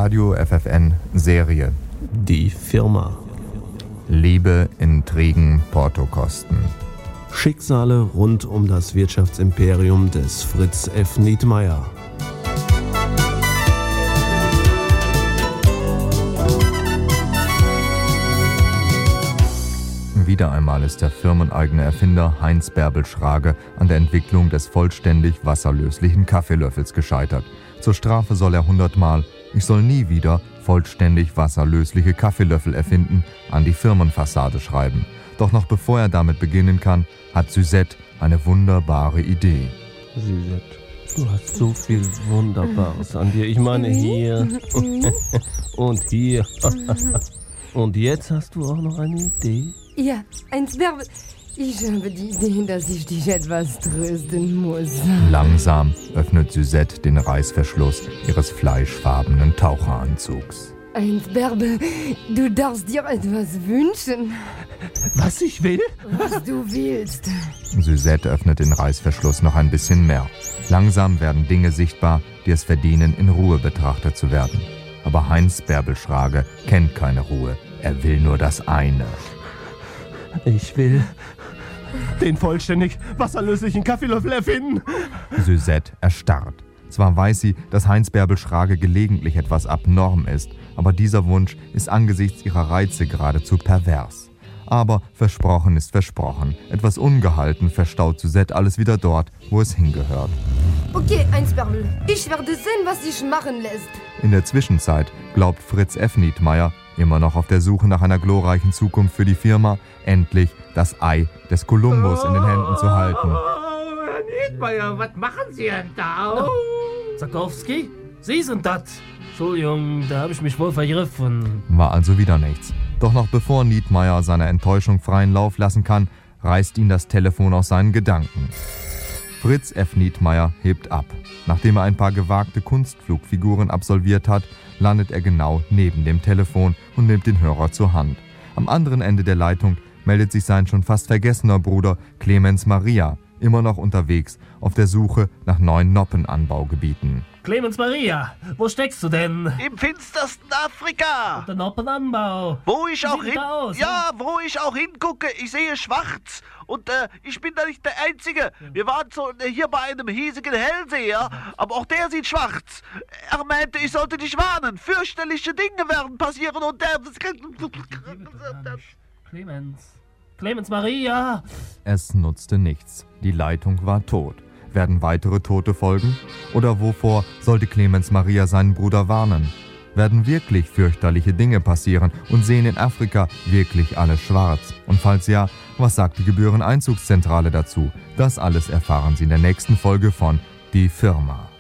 Radio FFN Serie. Die Firma. Liebe, Intrigen, Portokosten. Schicksale rund um das Wirtschaftsimperium des Fritz F. Nietmeyer. Wieder einmal ist der firmeneigene Erfinder Heinz Bärbel Schrage an der Entwicklung des vollständig wasserlöslichen Kaffeelöffels gescheitert. Zur Strafe soll er 100-mal „Ich soll nie wieder vollständig wasserlösliche Kaffeelöffel erfinden" an die Firmenfassade schreiben. Doch noch bevor er damit beginnen kann, hat Suzette eine wunderbare Idee. Suzette, du hast so viel Wunderbares an dir. Ich meine hier und hier. Und jetzt hast du auch noch eine Idee? Ja, Heinz Bärbel, ich habe die Idee, dass ich dich etwas trösten muss. Langsam öffnet Suzette den Reißverschluss ihres fleischfarbenen Taucheranzugs. Heinz Bärbel, du darfst dir etwas wünschen. Was ich will? Was du willst. Suzette öffnet den Reißverschluss noch ein bisschen mehr. Langsam werden Dinge sichtbar, die es verdienen, in Ruhe betrachtet zu werden. Aber Heinz Bärbel Schrage kennt keine Ruhe. Er will nur das eine. Ich will den vollständig wasserlöslichen Kaffeelöffel erfinden. Suzette erstarrt. Zwar weiß sie, dass Heinz Bärbel Schrage gelegentlich etwas abnorm ist, aber dieser Wunsch ist angesichts ihrer Reize geradezu pervers. Aber versprochen ist versprochen. Etwas ungehalten verstaut Suzette alles wieder dort, wo es hingehört. Okay, Heinz Bärbel, ich werde sehen, was sich machen lässt. In der Zwischenzeit glaubt Fritz F. Nietmeyer, immer noch auf der Suche nach einer glorreichen Zukunft für die Firma, endlich das Ei des Kolumbus in den Händen zu halten. Herr Nietmeyer, was machen Sie denn da? Zakowski? Sie sind das. Entschuldigung, da habe ich mich wohl vergriffen. War also wieder nichts. Doch noch bevor Nietmeyer seiner Enttäuschung freien Lauf lassen kann, reißt ihn das Telefon aus seinen Gedanken. Fritz F. Nietmeyer hebt ab. Nachdem er ein paar gewagte Kunstflugfiguren absolviert hat, landet er genau neben dem Telefon und nimmt den Hörer zur Hand. Am anderen Ende der Leitung meldet sich sein schon fast vergessener Bruder Clemens Maria, immer noch unterwegs auf der Suche nach neuen Noppenanbaugebieten. Clemens Maria, wo steckst du denn? Im finstersten Afrika. Der Noppenanbau. Wo ich auch Wo ich auch hingucke, ich sehe schwarz. Und ich bin da nicht der Einzige. Wir waren hier bei einem hiesigen Hellseher, aber auch der sieht schwarz. Er meinte, ich sollte dich warnen. Fürchterliche Dinge werden passieren und der... Clemens Maria. Es nutzte nichts. Die Leitung war tot. Werden weitere Tote folgen? Oder wovor sollte Clemens Maria seinen Bruder warnen? Werden wirklich fürchterliche Dinge passieren und sehen in Afrika wirklich alle schwarz? Und falls ja, was sagt die Gebühreneinzugszentrale dazu? Das alles erfahren Sie in der nächsten Folge von Die Firma.